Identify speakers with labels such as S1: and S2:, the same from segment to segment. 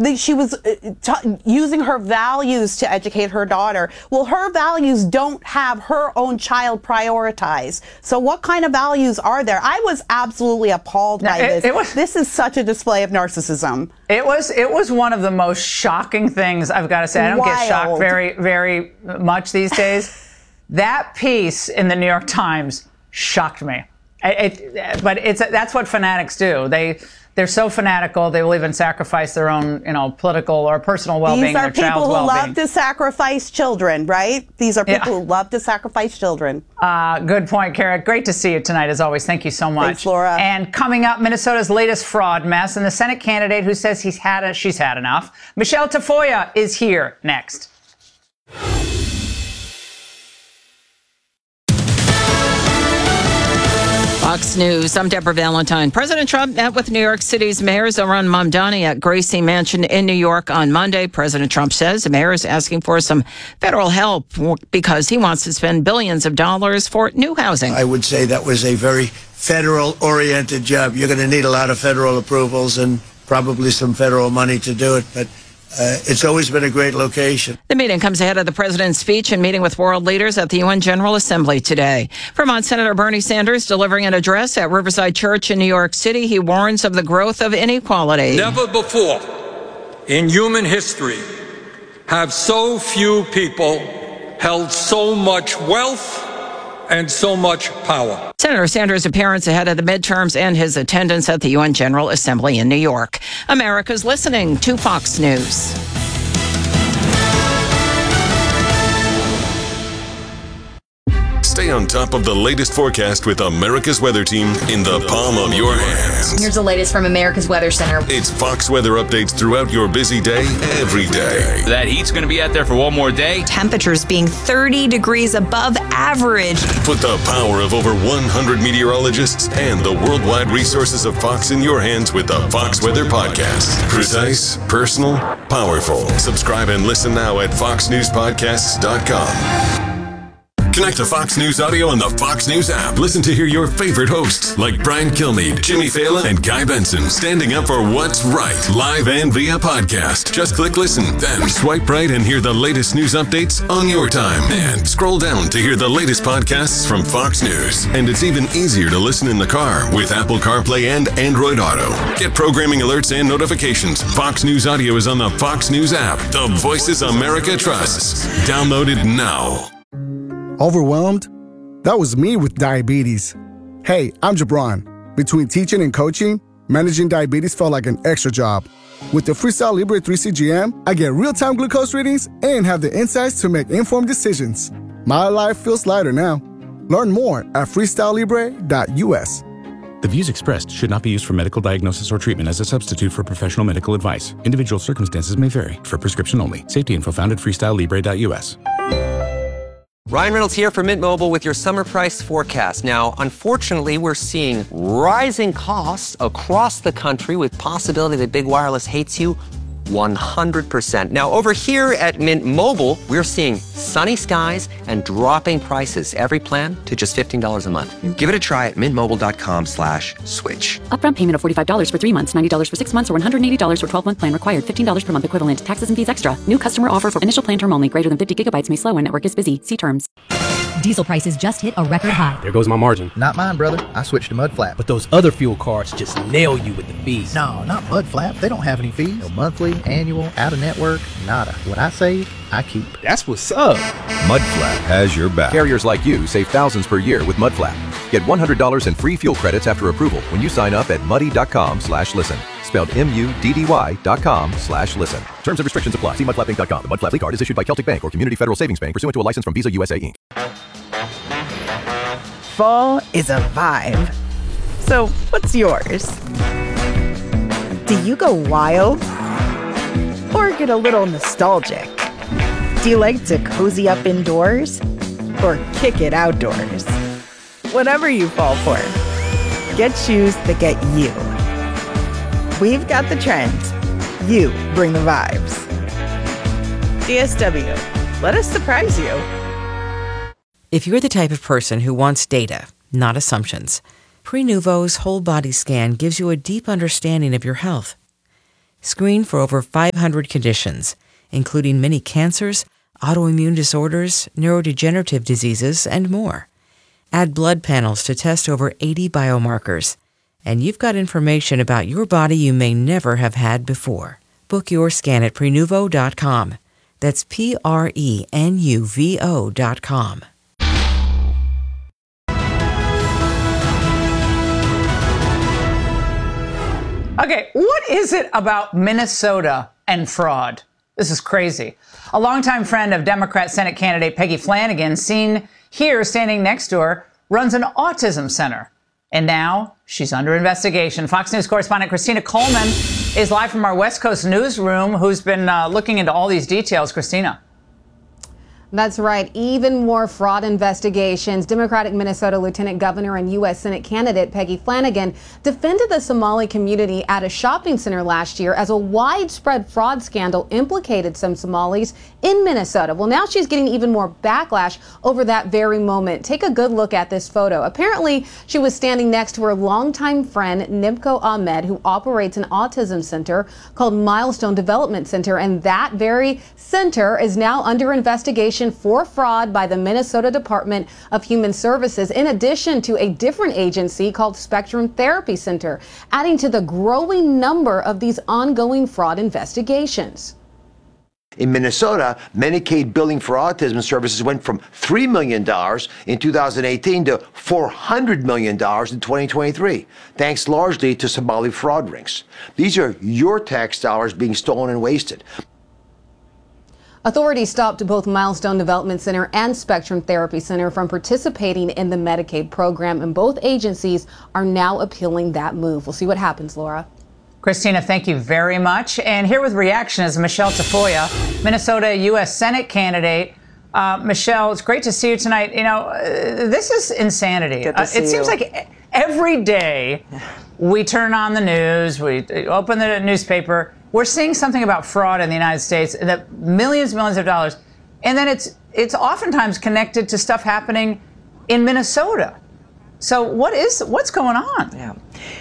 S1: she was using her values to educate her daughter. Well, her values don't have her own child prioritized. So what kind of values are there? I was absolutely appalled by this. This is such a display of narcissism.
S2: It was one of the most shocking things, I've got to say. I don't get shocked very, very much these days. That piece in the New York Times shocked me. But that's what fanatics do. They're so fanatical, they will even sacrifice their own, political or personal well-being, their child's well-being. These are people who love
S1: to sacrifice children, right? These are people who love to sacrifice children.
S2: Good point, Kara. Great to see you tonight, as always. Thank you so much.
S1: Thanks, Laura.
S2: And coming up, Minnesota's latest fraud mess, and the Senate candidate who says she's had enough. Michelle Tafoya is here next.
S3: Fox News, I'm Deborah Valentine. President Trump met with New York City's Mayor Zohran Mamdani at Gracie Mansion in New York on Monday. President Trump says the mayor is asking for some federal help because he wants to spend billions of dollars for new housing.
S4: I would say that was a very federal-oriented job. You're going to need a lot of federal approvals and probably some federal money to do it, but it's always been a great location.
S3: The meeting comes ahead of the president's speech and meeting with world leaders at the UN General Assembly today. Vermont Senator Bernie Sanders delivering an address at Riverside Church in New York City. He warns of the growth of inequality.
S5: Never before in human history have so few people held so much wealth and so much power.
S3: Senator Sanders' appearance ahead of the midterms and his attendance at the UN General Assembly in New York. America's listening to Fox News.
S6: Stay on top of the latest forecast with America's Weather Team in the palm of your hands.
S7: Here's the latest from America's Weather Center.
S6: It's Fox weather updates throughout your busy day, every day.
S8: That heat's going to be out there for one more day.
S9: Temperatures being 30 degrees above average.
S6: Put the power of over 100 meteorologists and the worldwide resources of Fox in your hands with the Fox Weather Podcast. Precise, personal, powerful. Subscribe and listen now at foxnewspodcasts.com. Connect to Fox News Audio on the Fox News app. Listen to hear your favorite hosts like Brian Kilmeade, Jimmy Fallon, and Guy Benson standing up for what's right, live and via podcast. Just click listen, then swipe right and hear the latest news updates on your time. And scroll down to hear the latest podcasts from Fox News. And it's even easier to listen in the car with Apple CarPlay and Android Auto. Get programming alerts and notifications. Fox News Audio is on the Fox News app. The voices America trusts. Download it now.
S10: Overwhelmed? That was me with diabetes. Hey, I'm Jabron. Between teaching and coaching, managing diabetes felt like an extra job. With the Freestyle Libre 3 CGM, I get real-time glucose readings and have the insights to make informed decisions. My life feels lighter now. Learn more at freestylelibre.us.
S11: The views expressed should not be used for medical diagnosis or treatment as a substitute for professional medical advice. Individual circumstances may vary. For prescription only. Safety info found at freestylelibre.us.
S12: Ryan Reynolds here for Mint Mobile with your summer price forecast. Now, unfortunately, we're seeing rising costs across the country with possibility that big wireless hates you 100%. Now, over here at Mint Mobile, we're seeing sunny skies and dropping prices. Every plan to just $15 a month. Give it a try at mintmobile.com/switch.
S13: Upfront payment of $45 for 3 months, $90 for 6 months, or $180 for 12-month plan required. $15 per month equivalent. Taxes and fees extra. New customer offer for initial plan term only. Greater than 50 gigabytes may slow when network is busy. See terms.
S14: Diesel prices just hit a record high.
S15: There goes my margin.
S16: Not mine, brother. I switched to Mudflap.
S15: But those other fuel cards just nail you with the fees.
S16: No, not Mudflap. They don't have any fees. No monthly, annual, out-of-network, nada. What I save, I keep.
S15: That's what's up.
S17: Mudflap has your back. Carriers like you save thousands per year with Mudflap. Get $100 in free fuel credits after approval when you sign up at muddy.com/listen. Spelled MUDDY.com/listen. Terms and restrictions apply. See mudflappinc.com. The Mudflap card is issued by Celtic Bank or Community Federal Savings Bank pursuant to a license from Visa USA Inc.
S18: Fall is a vibe. So, what's yours? Do you go wild? Or get a little nostalgic? Do you like to cozy up indoors? Or kick it outdoors? Whatever you fall for, get shoes that get you. We've got the trends. You bring the vibes. DSW, let us surprise you.
S19: If you're the type of person who wants data, not assumptions, Prenuvo's whole body scan gives you a deep understanding of your health. Screen for over 500 conditions, including many cancers, autoimmune disorders, neurodegenerative diseases, and more. Add blood panels to test over 80 biomarkers. And you've got information about your body you may never have had before. Book your scan at Prenuvo.com. That's Prenuvo.com.
S2: Okay, what is it about Minnesota and fraud? This is crazy. A longtime friend of Democrat Senate candidate Peggy Flanagan, seen here standing next to her, runs an autism center. And now she's under investigation. Fox News correspondent Christina Coleman is live from our West Coast newsroom, who's been looking into all these details. Christina.
S20: That's right. Even more fraud investigations. Democratic Minnesota Lieutenant Governor and U.S. Senate candidate Peggy Flanagan defended the Somali community at a shopping center last year as a widespread fraud scandal implicated some Somalis in Minnesota. Well, now she's getting even more backlash over that very moment. Take a good look at this photo. Apparently, she was standing next to her longtime friend, Nibko Ahmed, who operates an autism center called Milestone Development Center. And that very center is now under investigation for fraud by the Minnesota Department of Human Services, in addition to a different agency called Spectrum Therapy Center, adding to the growing number of these ongoing fraud investigations.
S21: In Minnesota, Medicaid billing for autism services went from $3 million in 2018 to $400 million in 2023, thanks largely to Somali fraud rings. These are your tax dollars being stolen and wasted.
S20: Authorities stopped both Milestone Development Center and Spectrum Therapy Center from participating in the Medicaid program, and both agencies are now appealing that move. We'll see what happens, Laura.
S2: Christina, thank you very much. And here with reaction is Michelle Tafoya, Minnesota U.S. Senate candidate. Michelle, it's great to see you tonight. You know, this is insanity.
S22: Good to see you.
S2: It seems like every day we turn on the news, we open the newspaper, we're seeing something about fraud in the United States, that millions of dollars, and then it's oftentimes connected to stuff happening in Minnesota. So what's going on?
S22: Yeah.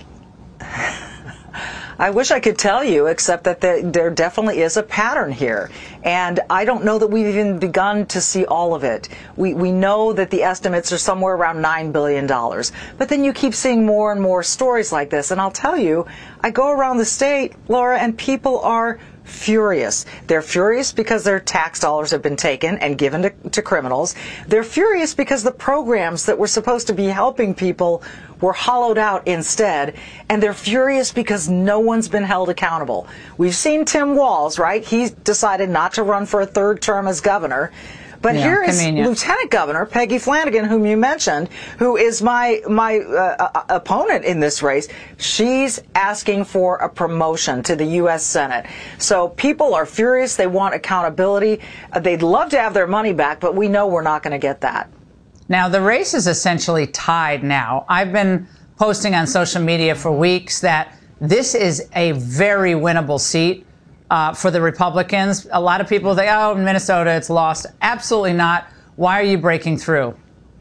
S22: I wish I could tell you, except that there definitely is a pattern here. And I don't know that we've even begun to see all of it. We know that the estimates are somewhere around $9 billion. But then you keep seeing more and more stories like this. And I'll tell you, I go around the state, Laura, and people are furious. They're furious because their tax dollars have been taken and given to criminals. They're furious because the programs that were supposed to be helping people were hollowed out instead. And they're furious because no one's been held accountable. We've seen Tim Walz, right? He decided not to run for a third term as governor. But yeah, here is Lieutenant Governor Peggy Flanagan, whom you mentioned, who is my opponent in this race. She's asking for a promotion to the U.S. Senate. So people are furious. They want accountability. They'd love to have their money back, but we know we're not going to get that.
S2: Now, the race is essentially tied now. I've been posting on social media for weeks that this is a very winnable seat for the Republicans. A lot of people think, oh, Minnesota, it's lost. Absolutely not. Why are you breaking through?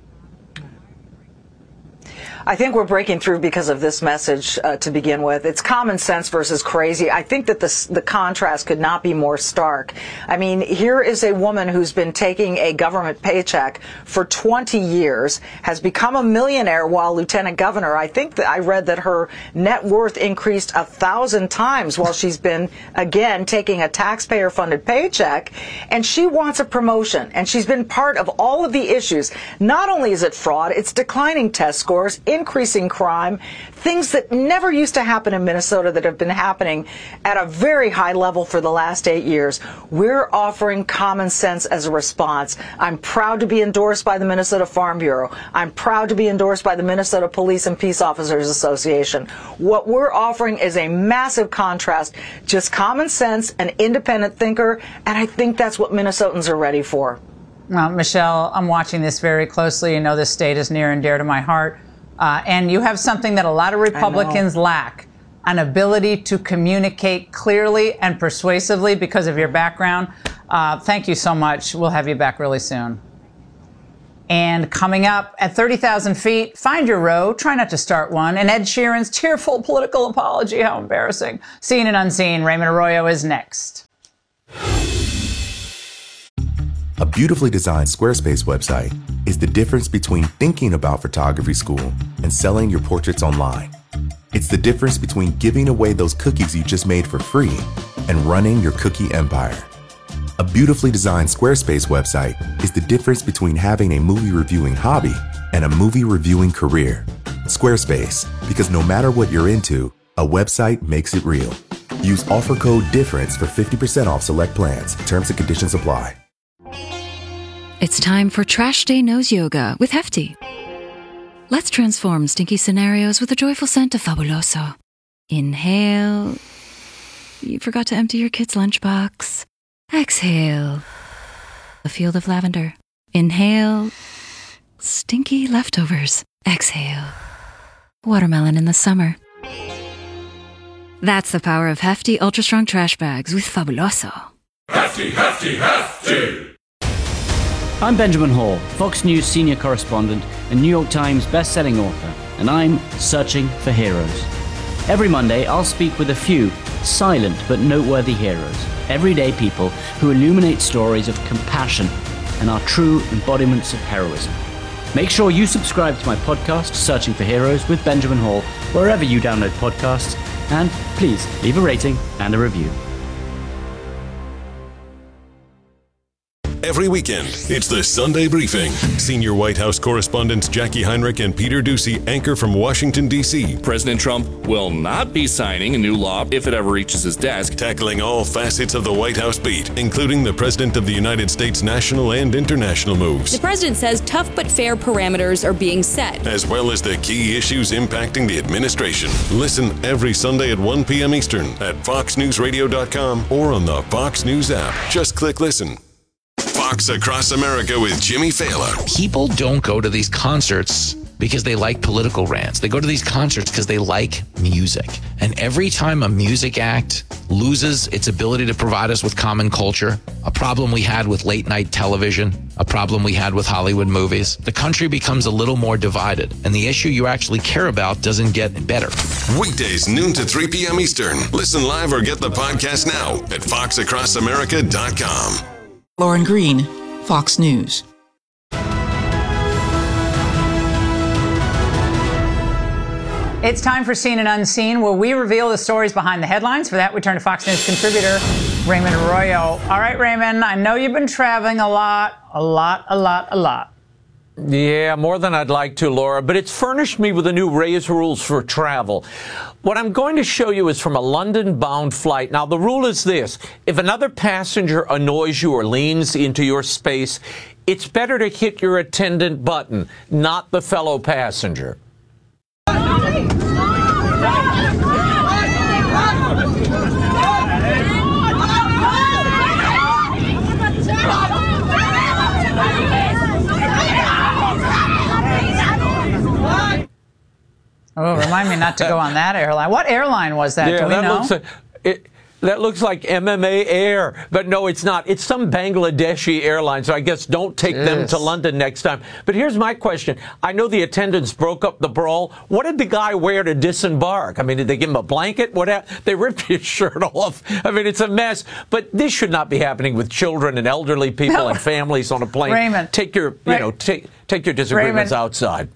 S22: I think we're breaking through because of this message to begin with. It's common sense versus crazy. I think that the contrast could not be more stark. I mean, here is a woman who's been taking a government paycheck for 20 years, has become a millionaire while lieutenant governor. I think that I read that her net worth increased 1,000 times while she's been, again, taking a taxpayer-funded paycheck. And she wants a promotion. And she's been part of all of the issues. Not only is it fraud, it's declining test scores, increasing crime, things that never used to happen in Minnesota that have been happening at a very high level for the last 8 years. We're offering common sense as a response. I'm proud to be endorsed by the Minnesota Farm Bureau. I'm proud to be endorsed by the Minnesota Police and Peace Officers Association. What we're offering is a massive contrast, just common sense, an independent thinker, and I think that's what Minnesotans are ready for.
S2: Well, Michelle, I'm watching this very closely. You know, this state is near and dear to my heart. And you have something that a lot of Republicans lack, an ability to communicate clearly and persuasively because of your background. Thank you so much. We'll have you back really soon. And coming up at 30,000 feet, find your row, try not to start one, and Ed Sheeran's tearful political apology. How embarrassing. Seen and unseen, Raymond Arroyo is next.
S1: A beautifully designed Squarespace website is the difference between thinking about photography school and selling your portraits online. It's the difference between giving away those cookies you just made for free and running your cookie empire. A beautifully designed Squarespace website is the difference between having a movie reviewing hobby and a movie reviewing career. Squarespace, because no matter what you're into, a website makes it real. Use offer code DIFFERENCE for 50% off select plans. Terms and conditions apply.
S4: It's time for Trash Day Nose Yoga with Hefty. Let's transform stinky scenarios with a joyful scent of Fabuloso. Inhale. You forgot to empty your kid's lunchbox. Exhale. A field of lavender. Inhale. Stinky leftovers. Exhale. Watermelon in the summer. That's the power of Hefty Ultra Strong Trash Bags with Fabuloso.
S6: Hefty, hefty, hefty!
S23: I'm Benjamin Hall, Fox News senior correspondent and New York Times best-selling author, and I'm searching for heroes. Every Monday, I'll speak with a few silent but noteworthy heroes, everyday people who illuminate stories of compassion and are true embodiments of heroism. Make sure you subscribe to my podcast, Searching for Heroes with Benjamin Hall, wherever you download podcasts, and please leave a rating and a review.
S6: Every weekend, it's the Sunday Briefing. Senior White House correspondents Jackie Heinrich and Peter Doocy anchor from Washington, D.C.
S8: President Trump will not be signing a new law if it ever reaches his desk.
S6: Tackling all facets of the White House beat, including the President of the United States' national and international moves.
S24: The president says tough but fair parameters are being set,
S6: as well as the key issues impacting the administration. Listen every Sunday at 1 p.m. Eastern at foxnewsradio.com or on the Fox News app. Just click listen. Fox Across America with Jimmy Fallon.
S25: People don't go to these concerts because they like political rants. They go to these concerts because they like music. And every time a music act loses its ability to provide us with common culture, a problem we had with late night television, a problem we had with Hollywood movies, the country becomes a little more divided. And the issue you actually care about doesn't get better.
S6: Weekdays, noon to 3 p.m. Eastern. Listen live or get the podcast now at foxacrossamerica.com.
S26: Lauren Green, Fox News.
S2: It's time for Seen and Unseen, where we reveal the stories behind the headlines. For that, we turn to Fox News contributor Raymond Arroyo. All right, Raymond, I know you've been traveling a lot.
S27: Yeah, more than I'd like to, Laura, but it's furnished me with a new raise rules for travel. What I'm going to show you is from a London-bound flight. Now, the rule is this. If another passenger annoys you or leans into your space, it's better to hit your attendant button, not the fellow passenger.
S2: Oh, remind me not to go on that airline. What airline was that?
S27: Yeah,
S2: do we know?
S27: That looks like MMA Air, but no, it's not. It's some Bangladeshi airline, so I guess don't take them to London next time. But here's my question. I know the attendants broke up the brawl. What did the guy wear to disembark? I mean, did they give him a blanket? They ripped his shirt off. I mean, it's a mess. But this should not be happening with children and elderly people and families on a plane.
S2: Raymond,
S27: take your disagreements outside.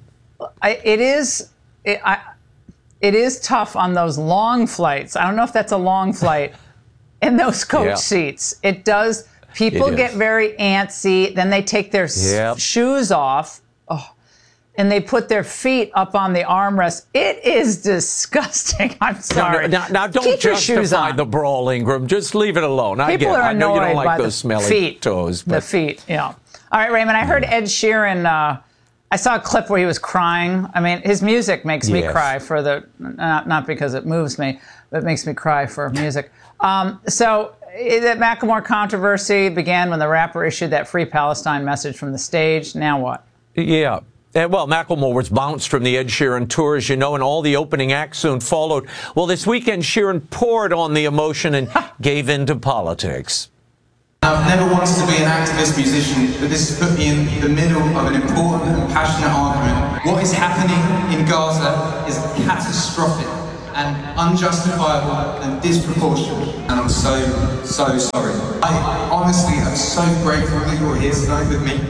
S2: It is tough on those long flights. I don't know if that's a long flight in those coach seats. It does. People get very antsy. Then they take their shoes off and they put their feet up on the armrest. It is disgusting. I'm sorry.
S27: Now don't justify the brawl, Ingram. Just leave it alone. I know you don't like those smelly toes. But.
S2: The feet, yeah. All right, Raymond, I heard Ed Sheeran... I saw a clip where he was crying. I mean, his music makes me cry for not because it moves me, but it makes me cry for music. So the Macklemore controversy began when the rapper issued that Free Palestine message from the stage. Now what?
S27: Yeah. Well, Macklemore was bounced from the Ed Sheeran tour, as you know, and all the opening acts soon followed. Well, this weekend, Sheeran poured on the emotion and gave in to politics.
S3: I've never wanted to be an activist musician, but this has put me in the middle of an important and passionate argument. What is happening in Gaza is catastrophic and unjustifiable and disproportionate. And I'm so sorry. I honestly am so grateful that you're here tonight with me.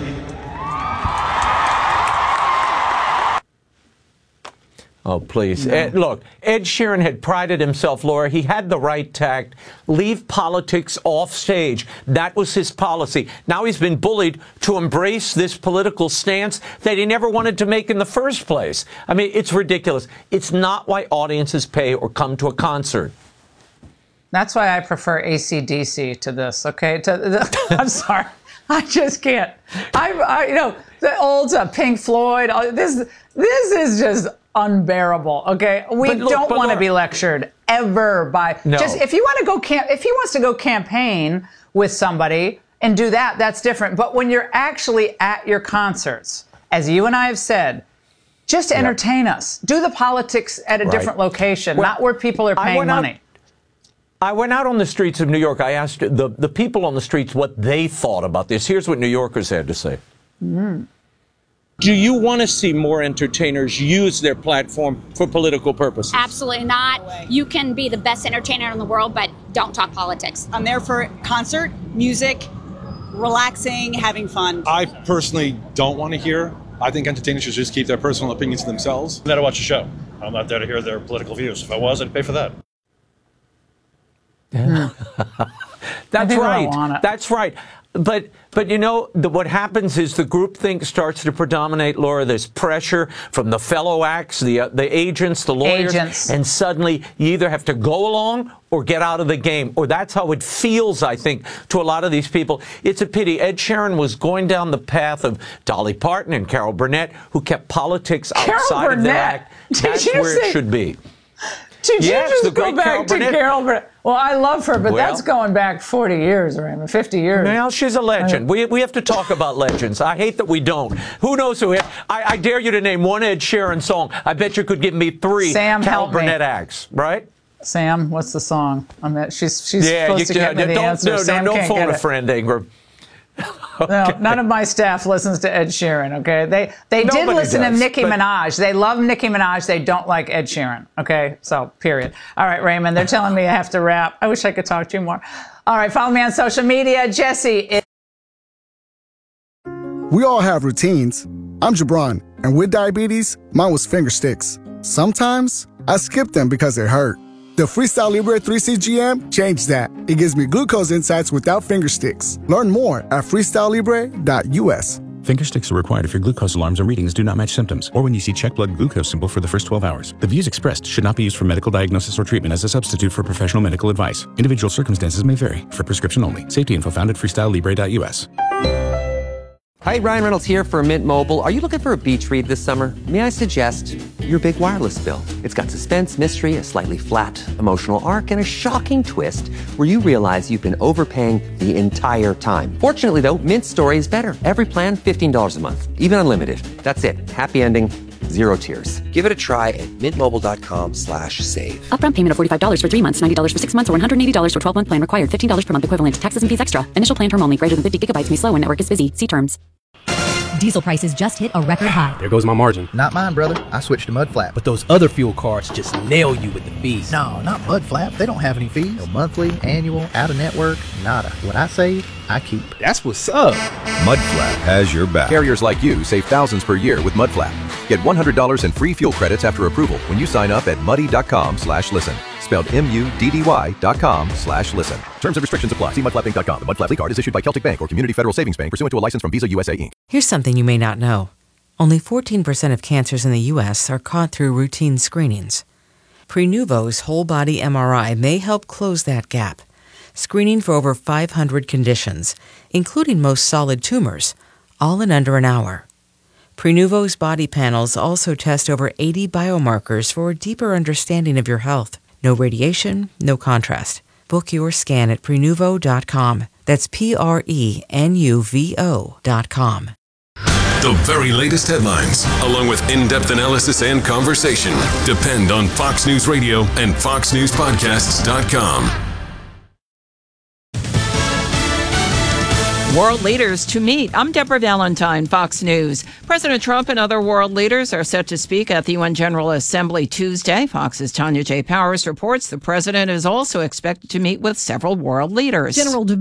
S27: Oh, please. No. Look, Ed Sheeran had prided himself, Laura. He had the right tact. Leave politics off stage. That was his policy. Now he's been bullied to embrace this political stance that he never wanted to make in the first place. I mean, it's ridiculous. It's not why audiences pay or come to a concert.
S2: That's why I prefer AC/DC to this, okay? I'm sorry. I just can't. You know, the old Pink Floyd, this is just unbearable. Okay, we don't want to be lectured ever by just if you want to go if he wants to go campaign with somebody and do that, that's different. But when you're actually at your concerts, as you and I have said, just entertain us. Do the politics at a different location, not where people are paying money.
S27: I went out on the streets of New York. I asked the people on the streets what they thought about this. Here's what New Yorkers had to say.
S5: Do you want to see more entertainers use their platform for political purposes?
S7: Absolutely not. You can be the best entertainer in the world, but don't talk politics.
S9: I'm there for concert, music, relaxing, having fun.
S10: I personally don't want to hear. I think entertainers should just keep their personal opinions to themselves. I'm there to watch a show. I'm not there to hear their political views. If I was, I'd pay for that.
S27: That's right. That's right. But you know, what happens is the groupthink starts to predominate, Laura. There's pressure from the fellow acts, the agents, the lawyers, and suddenly you either have to go along or get out of the game. Or that's how it feels, I think, to a lot of these people. It's a pity. Ed Sheeran was going down the path of Dolly Parton and Carol Burnett, who kept politics outside of their act. That's where it should be.
S2: Did you just go back to Carol Burnett? Well, I love her, but that's going back 40 years, Raymond, 50 years.
S27: Well, she's a legend. We have to talk about legends. I hate that we don't. Who knows who? I dare you to name one Ed Sheeran song. I bet you could give me 3 Carol Burnett acts, right?
S2: Sam, what's the song? She's supposed to get me the answer.
S27: Don't phone a friend, Ingram.
S2: No, none of my staff listens to Ed Sheeran, okay? They did listen to Nicki Minaj. They love Nicki Minaj. They don't like Ed Sheeran, okay? So, period. All right, Raymond, they're telling me I have to wrap. I wish I could talk to you more. All right, follow me on social media. Jesse.
S11: We all have routines. I'm Jabron, and with diabetes, mine was finger sticks. Sometimes, I skip them because they hurt. The Freestyle Libre 3C GM changed that. It gives me glucose insights without finger sticks. Learn more at freestylelibre.us.
S12: Finger sticks are required if your glucose alarms or readings do not match symptoms, or when you see check blood glucose symbol for the first 12 hours. The views expressed should not be used for medical diagnosis or treatment as a substitute for professional medical advice. Individual circumstances may vary. For prescription only. Safety info found at freestylelibre.us.
S28: Hi, Ryan Reynolds here for Mint Mobile. Are you looking for a beach read this summer? May I suggest your big wireless bill? It's got suspense, mystery, a slightly flat emotional arc, and a shocking twist where you realize you've been overpaying the entire time. Fortunately, though, Mint's story is better. Every plan, $15 a month, even unlimited. That's it. Happy ending. Zero tears. Give it a try at mintmobile.com/save.
S13: Upfront payment of $45 for 3 months, $90 for 6 months, or $180 for 12-month plan required. $15 per month equivalent. Taxes and fees extra. Initial plan term only. Greater than 50 gigabytes may slow when network is busy. See terms.
S14: Diesel prices just hit a record high.
S15: There goes my margin.
S16: Not mine, brother. I switched to Mudflap.
S15: But those other fuel cards just nail you with the fees.
S16: No, not Mudflap. They don't have any fees. No monthly, annual, out-of-network, nada. What I save, I keep.
S15: That's what's up.
S17: Mudflap has your back. Carriers like you save thousands per year with Mudflap. Get $100 in free fuel credits after approval when you sign up at muddy.com/listen. Spelled MUDDY.com/listen. Terms and restrictions apply. See mudflappinc.com. The Mudflap card is issued by Celtic Bank or Community Federal Savings Bank pursuant to a license from Visa USA Inc.
S19: Here's something you may not know. Only 14% of cancers in the U.S. are caught through routine screenings. Prenuvo's whole-body MRI may help close that gap, screening for over 500 conditions, including most solid tumors, all in under an hour. Prenuvo's body panels also test over 80 biomarkers for a deeper understanding of your health. No radiation, no contrast. Book your scan at Prenuvo.com. That's Prenuvo.com.
S6: The very latest headlines, along with in-depth analysis and conversation, depend on Fox News Radio and FoxNewsPodcasts.com.
S1: World leaders to meet. I'm Deborah Valentine, Fox News. President Trump and other world leaders are set to speak at the UN General Assembly Tuesday. Fox's Tanya J. Powers reports the president is also expected to meet with several world leaders.
S14: General